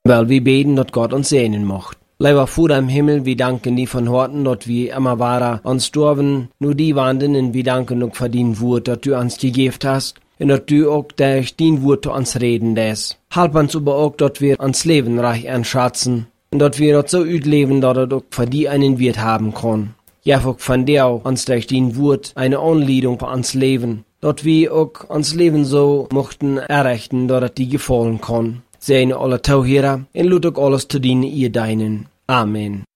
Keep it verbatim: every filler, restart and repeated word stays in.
Weil wir beten, dass Gott uns segnen macht. Lieber Vater im Himmel, wir danken dir von Horten, dass wir immer waren uns dürfen, nur die wanden, und wir danken auch für dein Wort, das du uns gegeben hast, und dass du auch durch dein Wort zu uns reden lässt. Halb uns aber auch, dass wir uns Leben reich anschatzen, und dass wir das so ausleben, dass es auch für die einen Wert haben kann. Ja, auch von dir auch uns durch dein Wort eine Anleitung für uns Leben, dass wir auch uns Leben so mochten errichten, dass es dir gefallen kann. Segne alle Tauhörer und lud auch alles zu dienen, ihr Deinen. Amen.